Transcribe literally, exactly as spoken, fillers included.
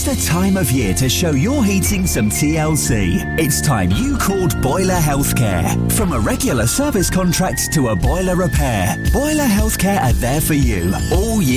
the time of year to show your heating some T L C. It's time you called Boiler Healthcare. From a regular service contract to a boiler repair, Boiler Healthcare are there for you all year.